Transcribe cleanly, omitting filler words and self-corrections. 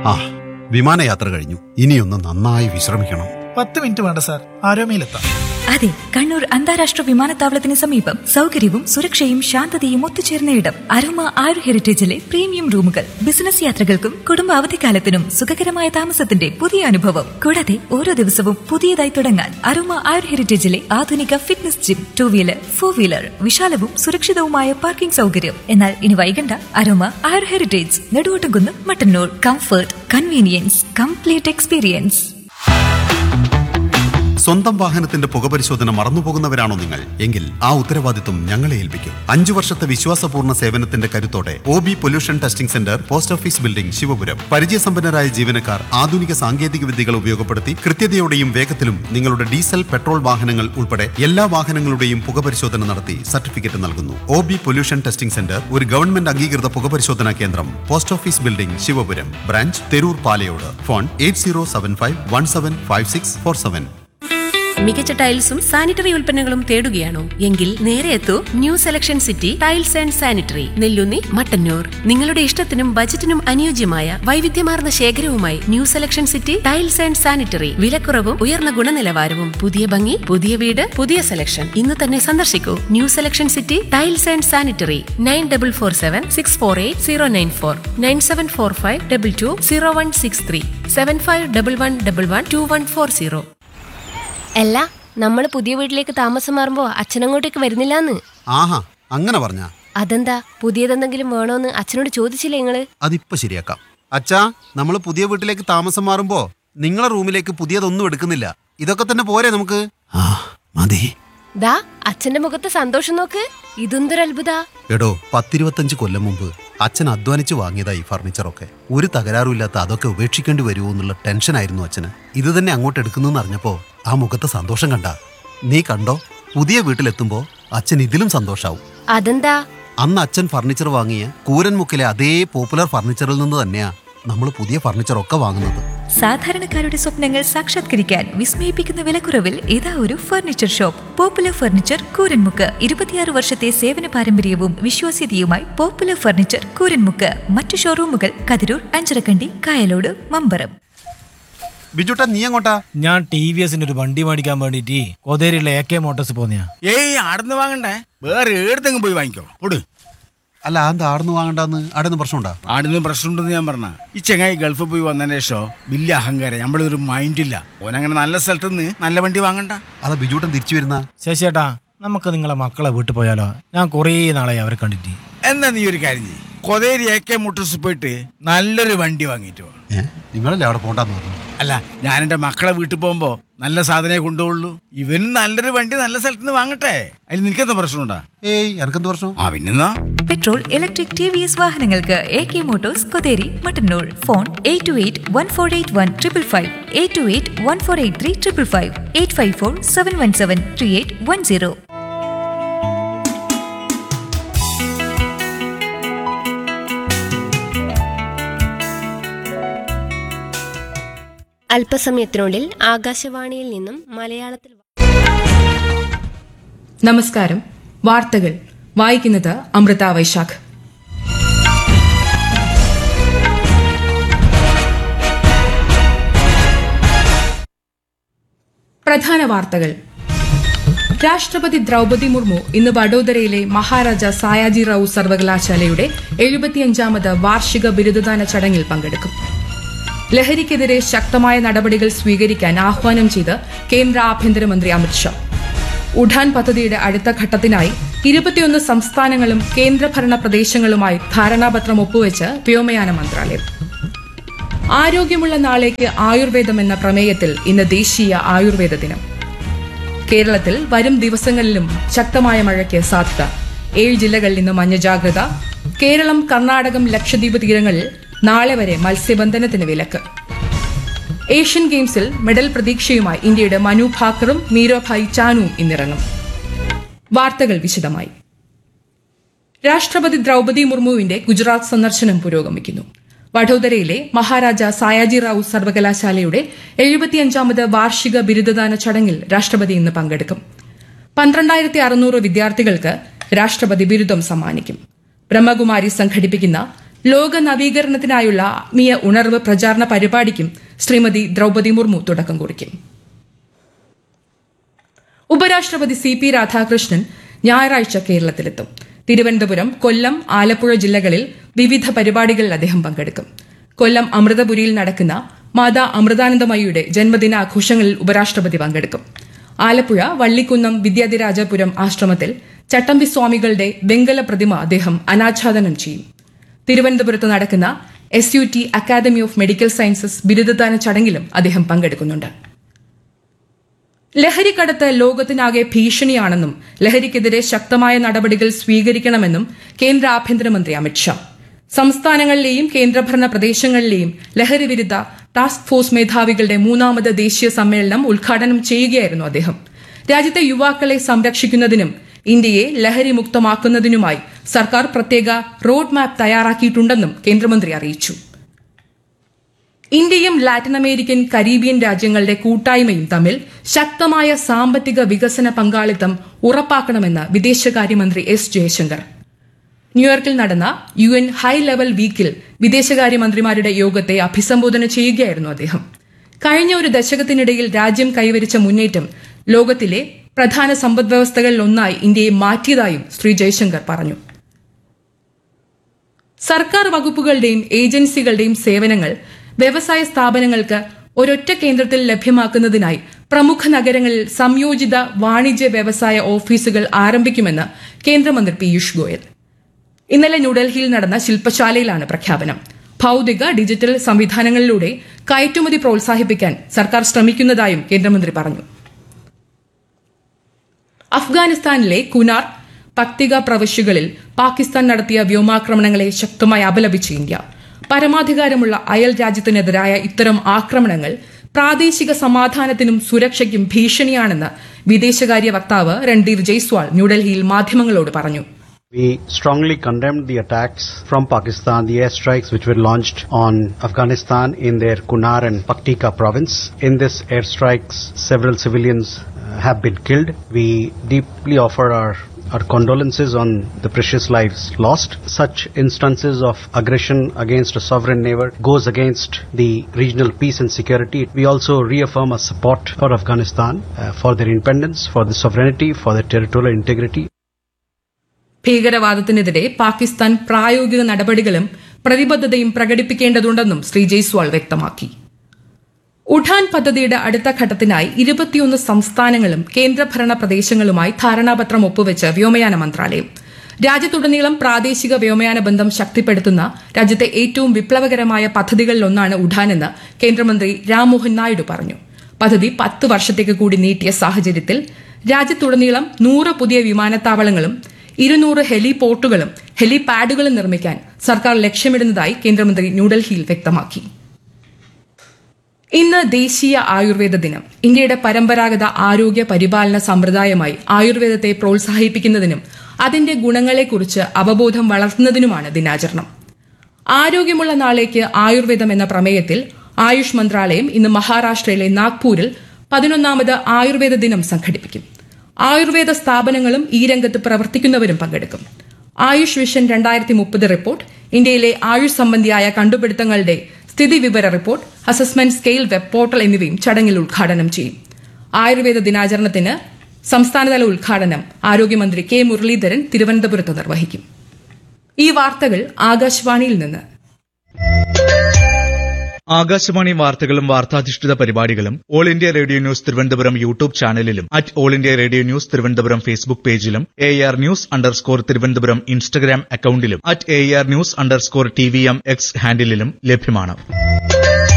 ആ, വിമാനയാത്ര കഴിഞ്ഞു. ഇനിയൊന്ന് നന്നായി വിശ്രമിക്കണം. 10 മിനിറ്റ് വേണ്ട സാർ, ആരോമയിലെത്താം. അതെ, കണ്ണൂർ അന്താരാഷ്ട്ര വിമാനത്താവളത്തിന് സമീപം സൗകര്യവും സുരക്ഷയും ശാന്തതയും ഒത്തുചേർന്ന ഇടം. അരോമ ആരു ഹെറിറ്റേജിലെ പ്രീമിയം റൂമുകൾ. ബിസിനസ് യാത്രകൾക്കും കുടുംബ അവധിക്കാലത്തിനും സുഖകരമായ താമസത്തിന്റെ പുതിയ അനുഭവം. കൂടാതെ ഓരോ ദിവസവും പുതിയതായി തുടങ്ങാൻ അരോമ ആരു ഹെറിറ്റേജിലെ ആധുനിക fitness gym, 2 wheeler 4 wheeler, വിശാലവും സുരക്ഷിതവുമായ parking സൗകര്യം. എന്നാൽ ഇനി വൈകണ്ട. അരോമ ആരു heritage, Neduvottumkunnu, Mattannur. Comfort, convenience, complete experience. സ്വന്തം വാഹനത്തിന്റെ പുകപരിശോധന മറന്നുപോകുന്നവരാണോ നിങ്ങൾ? എങ്കിൽ ആ ഉത്തരവാദിത്വം ഞങ്ങളെ ഏൽപ്പിക്കും. 5 വർഷത്തെ വിശ്വാസപൂർണ്ണ സേവനത്തിന്റെ കരുത്തോടെ OB pollution testing centre, post office building, Sivapuram. പരിചയസമ്പന്നരായ ജീവനക്കാർ ആധുനിക സാങ്കേതിക വിദ്യകൾ ഉപയോഗപ്പെടുത്തി കൃത്യതയോടെയും വേഗത്തിലും നിങ്ങളുടെ ഡീസൽ, പെട്രോൾ വാഹനങ്ങൾ ഉൾപ്പെടെ എല്ലാ വാഹനങ്ങളുടെയും പുകപരിശോധന നടത്തി സർട്ടിഫിക്കറ്റ് നൽകുന്നു. OB പൊല്യൂഷൻ ടെസ്റ്റിംഗ് സെന്റർ ഒരു ഗവൺമെന്റ് അംഗീകൃത പുകപരിശോധനാ കേന്ദ്രം. Post office building, Sivapuram. Branch Theroor Palayode. Phone 8075175647. മികച്ച ടൈൽസും സാനിറ്ററി ഉൽപ്പന്നങ്ങളും തേടുകയാണോ? എങ്കിൽ നേരെ എത്തൂ new selection city tiles and sanitary, Nelloonni, Mattannur. നിങ്ങളുടെ ഇഷ്ടത്തിനും ബജറ്റിനും അനുയോജ്യമായ വൈവിധ്യമാർന്ന ശേഖരവുമായി new selection city tiles and sanitary. വിലക്കുറവും ഉയർന്ന ഗുണനിലവാരവും. പുതിയ ഭംഗി, പുതിയ വീട്, പുതിയ സെലക്ഷൻ. ഇന്ന് തന്നെ സന്ദർശിക്കൂ new selection city tiles and sanitary. 9447648094, 9745220163, 7511112140. അല്ല, നമ്മള് പുതിയ വീട്ടിലേക്ക് താമസം മാറുമ്പോ അച്ഛനങ്ങോട്ടേക്ക് വരുന്നില്ലാന്ന്. ആഹാ, അങ്ങനെ പറഞ്ഞാ? അതെന്താ? പുതിയതെന്തെങ്കിലും വേണോന്ന് അച്ഛനോട് ചോദിച്ചില്ലേ നിങ്ങള്? അതിപ്പോ ശരിയാക്കാം. അച്ഛാ, നമ്മള് പുതിയ വീട്ടിലേക്ക് താമസം മാറുമ്പോ നിങ്ങളെ റൂമിലേക്ക് പുതിയതൊന്നും എടുക്കുന്നില്ല. ഇതൊക്കെ തന്നെ പോരെ നമുക്ക്? മതി. ദാ അച്ഛന്റെ മുഖത്ത് സന്തോഷം നോക്ക്. ഇതെന്തൊരു അത്ഭുത. എടോ, 10-25 കൊല്ലം മുമ്പ് അച്ഛൻ അധ്വാനിച്ച് വാങ്ങിയതായി ഫർണിച്ചറൊക്കെ. ഒരു തകരാറുമില്ലാത്ത അതൊക്കെ ഉപേക്ഷിക്കേണ്ടി വരുമോ എന്നുള്ള ടെൻഷനായിരുന്നു അച്ഛന്. ഇത് തന്നെ അങ്ങോട്ട് എടുക്കുന്നു അറിഞ്ഞപ്പോ ആ മുഖത്തെ സന്തോഷം കണ്ട. നീ കണ്ടോ, പുതിയ വീട്ടിലെത്തുമ്പോ അച്ഛൻ ഇതിലും സന്തോഷാവും. അതെന്താ? അന്ന് അച്ഛൻ ഫർണിച്ചർ വാങ്ങിയ കൂരൻമുക്കിലെ അതേ പോപ്പുലർ ഫർണിച്ചറിൽ നിന്ന് തന്നെയാ നമ്മൾ പുതിയ ഫർണിച്ചറൊക്കെ വാങ്ങുന്നത്. സാധാരണക്കാരുടെ സ്വപ്നങ്ങൾ സാക്ഷാത്കരിക്കാൻ വിസ്മയിപ്പിക്കുന്ന വിലക്കുറവിൽ ഇതാ ഒരു furniture shop. Popular furniture, Kooranmukku. 26 വർഷത്തെ സേവന പാരമ്പര്യവും വിശ്വാസ്യതയുമായി പോപ്പുലർ ഫർണിച്ചർ, കൂരൻമുക്ക്. മറ്റു ഷോറൂമുകൾ കതിരൂർ, അഞ്ചരക്കണ്ടി, കായലോട്, മമ്പറം. ബിജുട്ടാ, നീ എങ്ങോട്ടാ? ഞാൻ TVS ഒരു വണ്ടി മേടിക്കാൻ വേണ്ടിട്ട് കൊതേരിയുള്ള AK മോട്ടോഴ്സ് പോന്നെയാ. ആടുന്ന് വാങ്ങണ്ടേ, വേറെ ഏടത്തെങ്കിലും പോയി വാങ്ങിക്കോ. ഓട്. അല്ല, എന്താ ആടുന്ന് വാങ്ങണ്ടെന്ന്? ആടുന്ന് പ്രശ്നമുണ്ടാ? ആടുന്ന് പ്രശ്നമുണ്ടെന്ന് ഞാൻ പറഞ്ഞ. ഈ ചെങ്ങായി ഗൾഫിൽ പോയി വന്നതിന് ശേഷം വലിയ അഹങ്കാരം. നമ്മളൊരു മൈൻഡില്ല. ഓനങ്ങനെ നല്ല സ്ഥലത്ത് നിന്ന് നല്ല വണ്ടി വാങ്ങണ്ട. അതാ ബിജുട്ടൻ തിരിച്ചു വരുന്ന. ശശിയേട്ടാ, നമുക്ക് നിങ്ങളെ മക്കളെ വീട്ടിൽ പോയാലോ? ഞാൻ കുറേ നാളായി അവരെ കണ്ടിട്ട്. എന്നാ നീ ഒരു കാര്യം ചെയ്യ്, കൊതേരി AK മോട്ടോഴ്സ് പോയിട്ട് നല്ലൊരു വണ്ടി വാങ്ങിയിട്ട്. നിങ്ങളല്ലേ അവിടെ പോണ്ടെന്ന് പറഞ്ഞു? അല്ല, ഞാൻ എന്റെ മക്കളെ വീട്ടിൽ പോകുമ്പോ നല്ല സാധനമേ കൊണ്ടുപോകുള്ളൂ. ഇവനും നല്ലൊരു വണ്ടി നല്ല സ്ഥലത്ത് നിന്ന് വാങ്ങട്ടെ. അതിൽ നിനക്കെന്താ പ്രശ്നമുണ്ടാ? എനക്കെന്ത് പ്രശ്നം? പിന്നെന്നാ, പെട്രോൾ, ഇലക്ട്രിക്, TVS വാഹനങ്ങൾക്ക് AK Motors, Kotheri, Mattannur. Phone 8281481555, 8281483555, 8547173810. അല്പസമയത്തിനുള്ളിൽ ആകാശവാണിയിൽ നിന്നും മലയാളത്തിൽ. നമസ്കാരം. വാർത്തകൾ വായിക്കുന്നത് അമൃത വൈശാഖ്. പ്രധാന വാർത്തകൾ. രാഷ്ട്രപതി ദ്രൌപദി മുർമു ഇന്ന് വഡോദരയിലെ മഹാരാജ സായാജിറാവു സർവകലാശാലയുടെ 75ാമത് വാർഷിക ബിരുദദാന ചടങ്ങിൽ പങ്കെടുക്കും. ലഹരിക്കെതിരെ ശക്തമായ നടപടികൾ സ്വീകരിക്കാൻ ആഹ്വാനം ചെയ്ത് കേന്ദ്ര ആഭ്യന്തരമന്ത്രി അമിത്ഷാ. ഉഡാൻ പദ്ധതിയുടെ അടുത്ത ഘട്ടത്തിനായി 21 സംസ്ഥാനങ്ങളും കേന്ദ്രഭരണ പ്രദേശങ്ങളുമായി ധാരണാപത്രം ഒപ്പുവെച്ച് വ്യോമയാന മന്ത്രാലയം. ആരോഗ്യമുള്ള നാളേക്ക് ആയുർവേദം എന്ന പ്രമേയത്തിൽ ഇന്ന് ദേശീയ ആയുർവേദ ദിനം. കേരളത്തിൽ വരും ദിവസങ്ങളിലും ശക്തമായ മഴയ്ക്ക് സാധ്യത. 7 ജില്ലകളിൽ ഇന്ന് മഞ്ഞ ജാഗ്രത. കേരളം, കർണാടകം, ലക്ഷദ്വീപ് തീരങ്ങളിൽ നാളെ വരെ മത്സ്യബന്ധനത്തിന് വിലക്ക്. ഏഷ്യൻ ഗെയിംസിൽ മെഡൽ പ്രതീക്ഷയുമായി ഇന്ത്യയുടെ മനു ഭാക്കറും മീരാഭായ് ചാനുവും ഇന്നിറങ്ങും. വാർത്തകൾ വിശദമായി. രാഷ്ട്രപതി ദ്രൌപദി മുർമുവിന്റെ ഗുജറാത്ത് സന്ദർശനം പുരോഗമിക്കുന്നു. വഡോദരയിലെ മഹാരാജ സായാജിറാവു സർവകലാശാലയുടെ 75ാമത് വാർഷിക ബിരുദദാന ചടങ്ങിൽ രാഷ്ട്രപതി ഇന്ന് പങ്കെടുക്കും. 12,600 വിദ്യാർത്ഥികൾക്ക് രാഷ്ട്രപതി ബിരുദം സമ്മാനിക്കും. ബ്രഹ്മകുമാരി സംഘടിപ്പിക്കുന്ന ലോക നവീകരണത്തിനായുള്ള ആത്മീയ ഉണർവ് പ്രചാരണ പരിപാടിക്കും ശ്രീമതി ദ്രൌപദി മുർമു തുടക്കം കുറിക്കും. ഉപരാഷ്ട്രപതി CP രാധാകൃഷ്ണൻ ഞായറാഴ്ച കേരളത്തിലെത്തും. തിരുവനന്തപുരം, കൊല്ലം, ആലപ്പുഴ ജില്ലകളിൽ വിവിധ പരിപാടികളിൽ അദ്ദേഹം പങ്കെടുക്കും. കൊല്ലം അമൃതപുരിയിൽ നടക്കുന്ന മാതാ അമൃതാനന്ദമയിയുടെ ജന്മദിനാഘോഷങ്ങളിൽ ഉപരാഷ്ട്രപതി പങ്കെടുക്കും. ആലപ്പുഴ വള്ളിക്കുന്നം വിദ്യാധിരാജപുരം ആശ്രമത്തിൽ ചട്ടമ്പി സ്വാമികളുടെ വെങ്കല പ്രതിമ അദ്ദേഹം അനാച്ഛാദനം ചെയ്യും. തിരുവനന്തപുരത്ത് നടക്കുന്ന SUT academy of medical sciences ബിരുദദാന ചടങ്ങിലും അദ്ദേഹം പങ്കെടുക്കുന്നുണ്ട്. ലഹരിക്കടത്ത് ലോകത്തിനാകെ ഭീഷണിയാണെന്നും ലഹരിക്കെതിരെ ശക്തമായ നടപടികൾ സ്വീകരിക്കണമെന്നും കേന്ദ്ര ആഭ്യന്തരമന്ത്രി അമിത്ഷാ. സംസ്ഥാനങ്ങളിലെയും കേന്ദ്രഭരണ പ്രദേശങ്ങളിലെയും ലഹരി വിരുദ്ധ ടാസ്ക് ഫോഴ്സ് മേധാവികളുടെ 3ാമത് ദേശീയ സമ്മേളനം ഉദ്ഘാടനം ചെയ്യുകയായിരുന്നു അദ്ദേഹം. രാജ്യത്തെ യുവാക്കളെ സംരക്ഷിക്കുന്നതിനും ഇന്ത്യയെ ലഹരി മുക്തമാക്കുന്നതിനുമായി സർക്കാർ പ്രത്യേക റോഡ് മാപ്പ് തയ്യാറാക്കിയിട്ടുണ്ടെന്നും കേന്ദ്രമന്ത്രി അറിയിച്ചു. ഇന്ത്യയും ലാറ്റിൻ അമേരിക്കൻ കരീബിയൻ രാജ്യങ്ങളുടെ കൂട്ടായ്മയും തമ്മിൽ ശക്തമായ സാമ്പത്തിക വികസന പങ്കാളിത്തം ഉറപ്പാക്കണമെന്ന് വിദേശകാര്യമന്ത്രി S. ജയശങ്കർ. ന്യൂയോർക്കിൽ നടന്ന UN ഹൈ ലെവൽ വീക്കിൽ വിദേശകാര്യമന്ത്രിമാരുടെ യോഗത്തെ അഭിസംബോധന ചെയ്യുകയായിരുന്നു അദ്ദേഹം. കഴിഞ്ഞ ഒരു ദശകത്തിനിടയിൽ രാജ്യം കൈവരിച്ച മുന്നേറ്റം ലോകത്തിലെ പ്രധാന സമ്പദ്വ്യവസ്ഥകളിലൊന്നായി ഇന്ത്യയെ മാറ്റിയതായും ശ്രീ ജയശങ്കർ പറഞ്ഞു. സർക്കാർ വകുപ്പുകളുടെയും ഏജൻസികളുടെയും സേവനങ്ങൾ വ്യവസായ സ്ഥാപനങ്ങൾക്ക് ഒരൊറ്റ കേന്ദ്രത്തിൽ ലഭ്യമാക്കുന്നതിനായി പ്രമുഖ നഗരങ്ങളിൽ സംയോജിത വാണിജ്യ വ്യവസായ ഓഫീസുകൾ ആരംഭിക്കുമെന്ന് കേന്ദ്രമന്ത്രി പീയൂഷ് ഗോയൽ. ഇന്നലെ ന്യൂഡൽഹിയിൽ നടന്ന ശില്പശാലയിലാണ് പ്രഖ്യാപനം. ഭൌതിക ഡിജിറ്റൽ സംവിധാനങ്ങളിലൂടെ കയറ്റുമതി പ്രോത്സാഹിപ്പിക്കാൻ സർക്കാർ ശ്രമിക്കുന്നതായും കേന്ദ്രമന്ത്രി പറഞ്ഞു. അഫ്ഗാനിസ്ഥാനിലെ കുനാർ, പക്തിക പ്രവിശ്യകളിൽ പാകിസ്ഥാൻ നടത്തിയ വ്യോമാക്രമണങ്ങളെ ശക്തമായി അപലപിച്ച് ഇന്ത്യ. പരമാധികാരമുള്ള അയൽ രാജ്യത്തിനെതിരായ ഇത്തരം ആക്രമണങ്ങൾ പ്രാദേശിക സമാധാനത്തിനും സുരക്ഷയ്ക്കും ഭീഷണിയാണെന്ന് വിദേശകാര്യ വക്താവ് രൺദീർ ജയ്സ്വാൾ ന്യൂഡൽഹിയിൽ മാധ്യമങ്ങളോട് പറഞ്ഞു. We strongly condemned the attacks from Pakistan, the airstrikes which were launched on Afghanistan in their Kunar and Paktika province. In this airstrikes, several civilians have been killed. We deeply offer our condolences on the precious lives lost. Such instances of aggression against a sovereign neighbor goes against the regional peace and security. We also reaffirm our support for Afghanistan, for their independence, for their sovereignty, for their territorial integrity. ഭീകരവാദത്തിനെതിരെ Pakistan പ്രായോഗിക നടപടികളും പ്രതിബദ്ധതയും പ്രകടിപ്പിക്കേണ്ടതുണ്ടെന്നും ശ്രീ ജയ്സ്വാൾ വ്യക്തമാക്കി. ഉഡാൻ പദ്ധതിയുടെ അടുത്ത ഘട്ടത്തിനായി 21 സംസ്ഥാനങ്ങളും കേന്ദ്രഭരണ പ്രദേശങ്ങളുമായി ധാരണാപത്രം ഒപ്പുവെച്ച് വ്യോമയാന മന്ത്രാലയം. രാജ്യത്തുടനീളം പ്രാദേശിക വ്യോമയാന ബന്ധം ശക്തിപ്പെടുത്തുന്ന രാജ്യത്തെ ഏറ്റവും വിപ്ലവകരമായ പദ്ധതികളിലൊന്നാണ് ഉഡാനെന്ന് കേന്ദ്രമന്ത്രി രാംമോഹൻ നായിഡു പറഞ്ഞു. പദ്ധതി 10 വർഷത്തേക്ക് കൂടി നീട്ടിയ സാഹചര്യത്തിൽ രാജ്യത്തുടനീളം 100 പുതിയ വിമാനത്താവളങ്ങളും 200 ഹെലിപോർട്ടുകളും ഹെലിപാഡുകളും നിർമ്മിക്കാൻ സർക്കാർ ലക്ഷ്യമിടുന്നതായി കേന്ദ്രമന്ത്രി ന്യൂഡൽഹിയിൽ വ്യക്തമാക്കി. ഇന്ന് ദേശീയ ആയുർവേദ ദിനം. ഇന്ത്യയുടെ പരമ്പരാഗത ആരോഗ്യ പരിപാലന സമ്പ്രദായമായി ആയുർവേദത്തെ പ്രോത്സാഹിപ്പിക്കുന്നതിനും അതിന്റെ ഗുണങ്ങളെക്കുറിച്ച് അവബോധം വളർത്തുന്നതിനുമാണ് ദിനാചരണം. ആരോഗ്യമുള്ള നാളേക്ക് ആയുർവേദം എന്ന പ്രമേയത്തിൽ ആയുഷ് മന്ത്രാലയം ഇന്ന് മഹാരാഷ്ട്രയിലെ നാഗ്പൂരിൽ 11ാമത് ആയുർവേദ ദിനം സംഘടിപ്പിക്കും. ആയുർവേദ സ്ഥാപനങ്ങളും ഈ രംഗത്ത് പ്രവർത്തിക്കുന്നവരും പങ്കെടുക്കും. ആയുഷ് വിഷൻ 2030 റിപ്പോർട്ട്, ഇന്ത്യയിലെ ആയുഷ് സംബന്ധിയായ കണ്ടുപിടുത്തങ്ങളുടെ സ്ഥിതിവിവര report, assessment scale web portal എന്നിവയും ചടങ്ങിൽ ഉദ്ഘാടനം ചെയ്യും. ആയുർവേദ ദിനാചരണത്തിന് സംസ്ഥാനതല ഉദ്ഘാടനം ആരോഗ്യമന്ത്രി K. മുരളീധരൻ തിരുവനന്തപുരത്ത് നിർവഹിക്കും. ഈ വാർത്തകൾ ആകാശവാണിയിൽ നിന്ന്. ആകാശവാണി വാർത്തകളും വാർത്താധിഷ്ഠിത പരിപാടികളും all India radio news Thiruvananthapuram YouTube ചാനലിലും all India radio news Thiruvananthapuram Facebook പേജിലും AR News_ തിരുവനന്തപുരം ഇൻസ്റ്റഗ്രാം അക്കൌണ്ടിലും AR News_TVM X ഹാൻഡിലും ലഭ്യമാണ്.